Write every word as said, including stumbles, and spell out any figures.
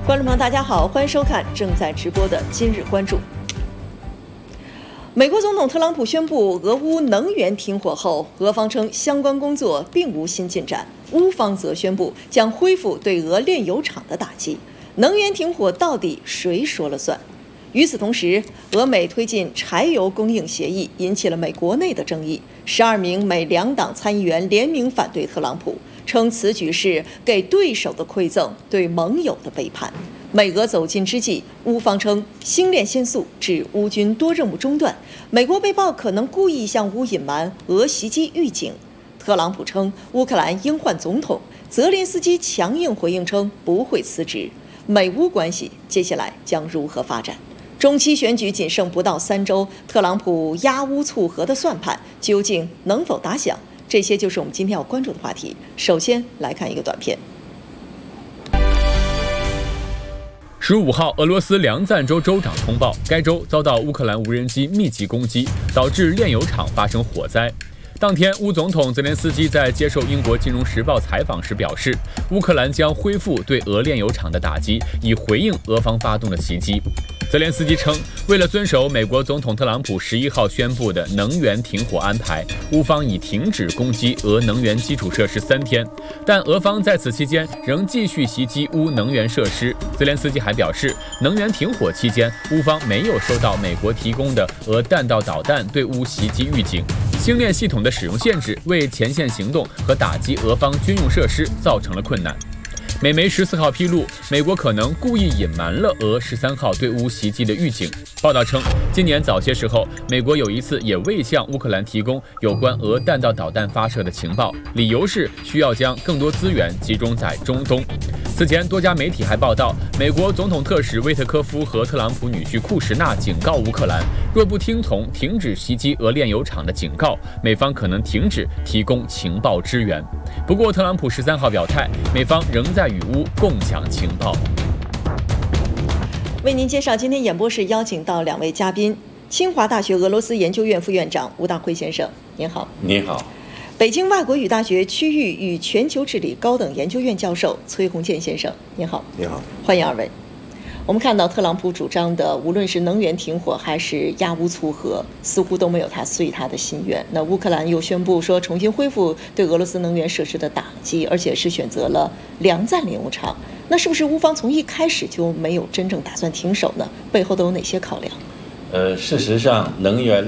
观众朋友，大家好，欢迎收看正在直播的今日关注。美国总统特朗普宣布俄乌能源停火后，俄方称相关工作并无新进展，乌方则宣布将恢复对俄炼油厂的打击。能源停火到底谁说了算？与此同时，俄美推进柴油供应协议引起了美国内的争议，十二名美两党参议员联名反对特朗普，称此举是给对手的馈赠，对盟友的背叛。美俄走近之际，乌方称星链限速致乌军多任务中断，美国被曝可能故意向乌隐瞒俄袭击预警。特朗普称乌克兰应换总统，泽连斯基强硬回应称不会辞职。美乌关系接下来将如何发展？中期选举仅剩不到三周，特朗普压乌促和的算盘究竟能否打响？这些就是我们今天要关注的话题。首先来看一个短片。 十五号，俄罗斯梁赞州州长通报，该州遭到乌克兰无人机密集攻击，导致炼油厂发生火灾。当天，乌总统泽连斯基在接受英国《金融时报》采访时表示，乌克兰将恢复对俄炼油厂的打击，以回应俄方发动的袭击。泽连斯基称，为了遵守美国总统特朗普十一号宣布的能源停火安排，乌方已停止攻击俄能源基础设施三天，但俄方在此期间仍继续袭击乌能源设施。泽连斯基还表示，能源停火期间，乌方没有收到美国提供的俄弹道导弹对乌袭击预警。星链系统的使用限制为前线行动和打击俄方军用设施造成了困难。美媒十四号披露，美国可能故意隐瞒了俄十三号对乌袭击的预警。报道称，今年早些时候，美国有一次也未向乌克兰提供有关俄弹道导弹发射的情报，理由是需要将更多资源集中在中东。此前，多家媒体还报道，美国总统特使威特科夫和特朗普女婿库什纳警告乌克兰，若不听从停止袭击俄炼油厂的警告，美方可能停止提供情报支援。不过，特朗普十三号表态，美方仍在与乌共享情报。 为您介绍今天演播室邀请到两位嘉宾：清华大学俄罗斯研究院副院长吴大辉先生，您好； 你好。 北京外国语大学区域与全球治理高等研究院教授崔洪建先生，您好。 你好， 欢迎二位。我们看到特朗普主张的，无论是能源停火还是压乌促和，似乎都没有他遂他的心愿。那乌克兰又宣布说重新恢复对俄罗斯能源设施的打击，而且是选择了梁赞炼油厂。那是不是乌方从一开始就没有真正打算停手呢？背后都有哪些考量？ 呃，事实上，能源